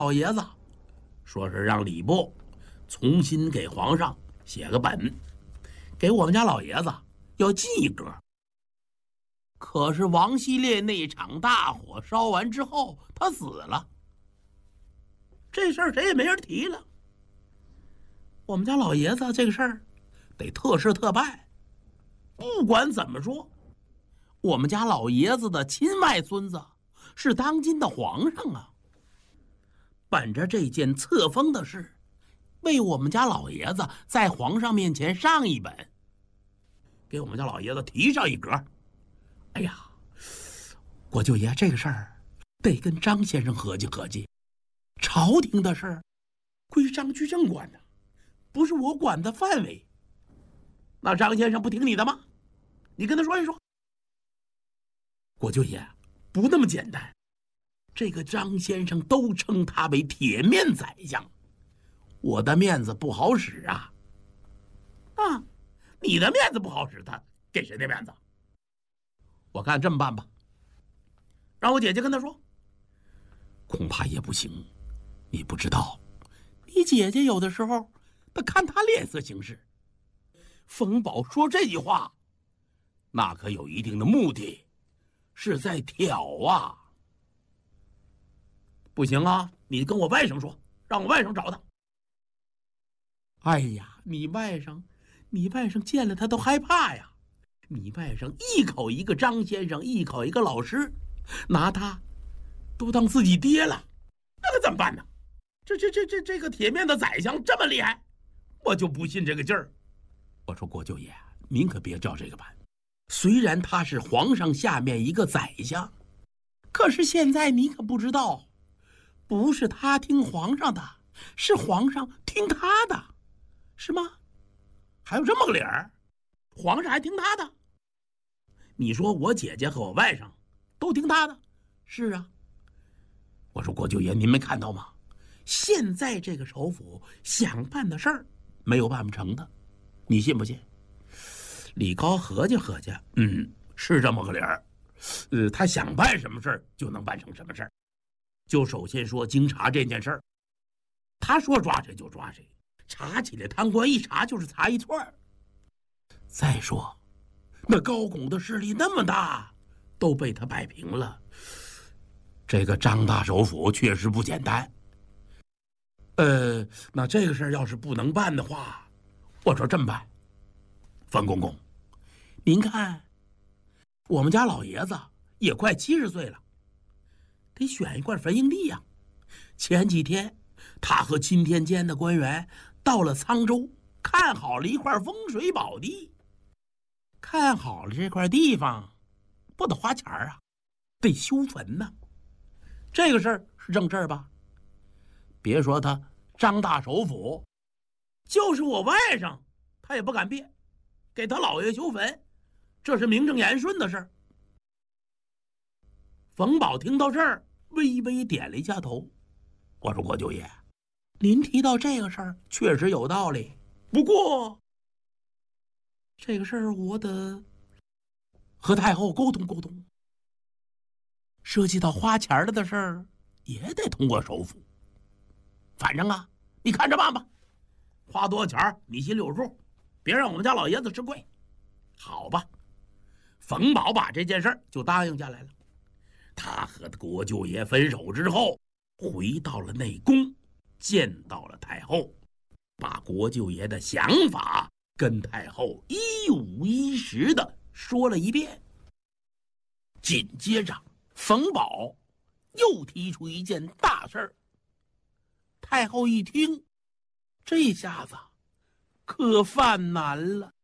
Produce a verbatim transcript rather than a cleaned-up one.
老爷子说是让礼部重新给皇上写个本，给我们家老爷子要进一格。可是王希烈那场大火烧完之后，他死了，这事儿谁也没人提了。我们家老爷子这个事儿得特事特办。不管怎么说，我们家老爷子的亲外孙子是当今的皇上啊。本着这件册封的事，为我们家老爷子在皇上面前上一本，给我们家老爷子提上一格。哎呀，国舅爷，这个事儿得跟张先生合计合计。朝廷的事儿归张居正管的，不是我管的范围。那张先生不听你的吗？你跟他说一说。国舅爷，不那么简单。这个张先生都称他为铁面宰相，我的面子不好使啊！啊，你的面子不好使，他给谁的面子？我看这么办吧，让我姐姐跟他说。恐怕也不行，你不知道，你姐姐有的时候她看他脸色行事。冯宝说这句话，那可有一定的目的，是在挑啊。不行啊，你跟我外甥说，让我外甥找他。哎呀，你外甥，你外甥见了他都害怕呀。你外甥一口一个张先生，一口一个老师，拿他都当自己爹了，那可怎么办呢？这这这这这个铁面的宰相这么厉害，我就不信这个劲儿。我说国舅爷，您可别照这个办。虽然他是皇上下面一个宰相，可是现在你可不知道，不是他听皇上的，是皇上听他的，是吗？还有这么个理儿，皇上还听他的。你说我姐姐和我外甥都听他的，是啊。我说国舅爷，您没看到吗？现在这个首府想办的事儿没有办不成的，你信不信？李高合计合计，嗯，是这么个理儿。呃，他想办什么事儿就能办成什么事儿。就首先说经查这件事儿，他说抓谁就抓谁，查起来贪官一查就是查一串。再说那高拱的势力那么大，都被他摆平了，这个张大首府确实不简单。呃，那这个事儿要是不能办的话，我说这么办，冯公公，您看我们家老爷子也快七十岁了，得选一块坟营地呀。前几天他和钦天监的官员到了沧州，看好了一块风水宝地。看好了这块地方，不得花钱啊，得修坟呢。这个事儿是正事儿吧？别说他张大首府，就是我外甥，他也不敢别，给他姥爷修坟，这是名正言顺的事儿。冯宝听到这儿，微微点了一下头。我说国舅爷，您提到这个事儿确实有道理，不过这个事儿我得和太后沟通沟通，涉及到花钱的事儿也得通过首府。反正啊，你看着办吧，花多少钱你心里有数，别让我们家老爷子吃亏。好吧，冯宝把这件事儿就答应下来了。他和国舅爷分手之后，回到了内宫，见到了太后，把国舅爷的想法跟太后一五一十的说了一遍。紧接着冯宝又提出一件大事儿。太后一听，这下子可犯难了。